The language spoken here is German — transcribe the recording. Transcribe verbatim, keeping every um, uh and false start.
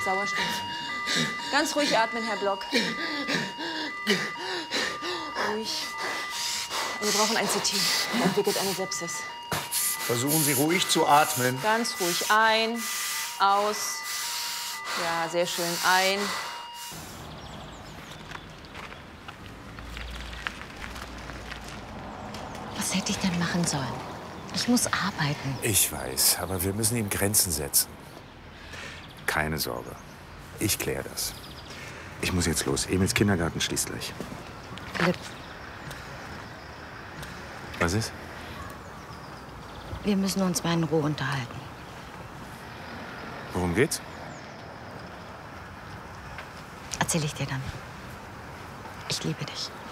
Sauerstoff. Ganz ruhig atmen, Herr Block. Ruhig. Wir brauchen ein C T. Er entwickelt eine Sepsis. Versuchen Sie ruhig zu atmen. Ganz ruhig. Ein, aus. Ja, sehr schön. Ein. Was hätte ich denn machen sollen? Ich muss arbeiten. Ich weiß, aber wir müssen ihm Grenzen setzen. Keine Sorge. Ich kläre das. Ich muss jetzt los. Emils Kindergarten schließt gleich. Philipp, Was ist? wir müssen uns mal in Ruhe unterhalten. Worum geht's? Erzähl ich dir dann. Ich liebe dich.